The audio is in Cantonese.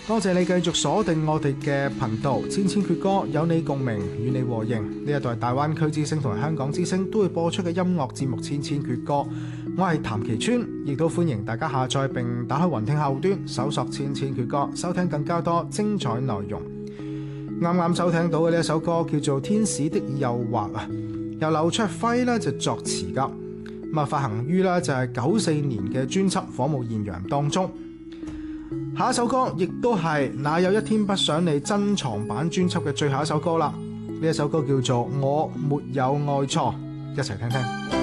多謝你繼續鎖定我哋嘅頻道，千千闕歌，有你共鳴，與你和應。呢一代大灣區之聲同香港之聲都會播出嘅音樂節目《千千闕歌》，我係譚其川，亦都歡迎大家下載並打開雲聽客戶端，搜索《千千闕歌》，收聽更加多精彩內容。啱啱收聽到嘅呢一首歌叫做《天使的誘惑》啊，由劉卓輝咧就作詞噶，咁啊發行於咧就係94年嘅專輯《火舞豔陽》當中。下一首歌亦都係哪有一天不想你珍藏版專輯嘅最後一首歌啦，呢一首歌叫做《我沒有愛錯》，一齊聽聽。